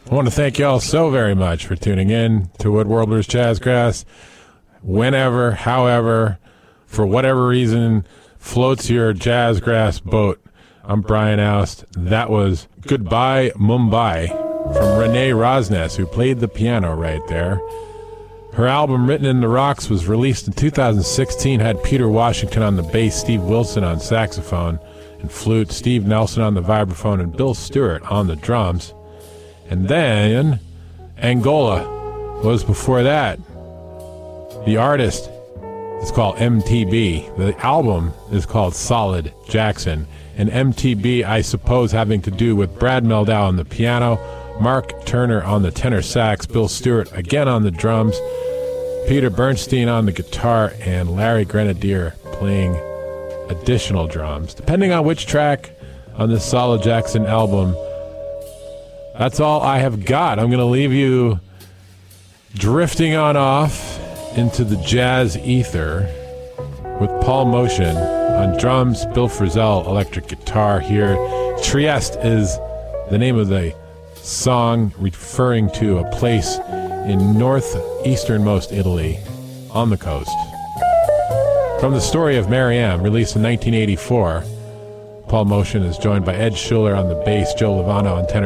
I want to thank y'all so very much for tuning in to Wood Warblers Jazzgrass. Whenever, however, for whatever reason, floats your jazzgrass boat. I'm Brian Oust. That was Goodbye Mumbai from Renee Rosnes, who played the piano right there. Her album Written in the Rocks was released in 2016, had Peter Washington on the bass, Steve Wilson on saxophone and flute, Steve Nelson on the vibraphone, and Bill Stewart on the drums. And then Angola was before that. The artist is called MTB. The album is called Solid Jackson. And MTB, I suppose, having to do with Brad Meldau on the piano, Mark Turner on the tenor sax, Bill Stewart again on the drums, Peter Bernstein on the guitar, and Larry Grenadier playing additional drums. Depending on which track on this Solid Jackson album, that's all I have got. I'm going to leave you drifting on off into the jazz ether with Paul Motion on drums, Bill Frisell electric guitar here. Trieste is the name of the song, referring to a place in northeasternmost Italy on the coast. From The Story of Marianne, released in 1984, Paul Motion is joined by Ed Schuller on the bass, Joe Lovano on tenor